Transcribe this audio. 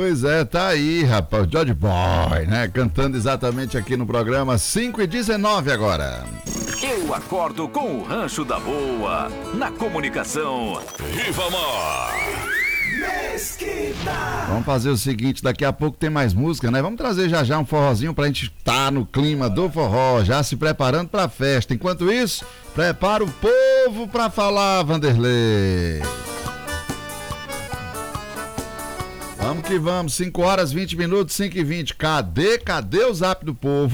Pois é, tá aí, rapaz, George Boy, né? Cantando exatamente aqui no programa 5h19 agora. Eu acordo com o Rancho da Boa, na comunicação. Ribamar. Mesquita. Vamos fazer o seguinte, daqui a pouco tem mais música, né? Vamos trazer já um forrozinho pra gente estar no clima do forró, já se preparando pra festa. Enquanto isso, prepara o povo pra falar, Vanderlei. Vamos que vamos, 5h20, 5h20. Cadê o zap do povo?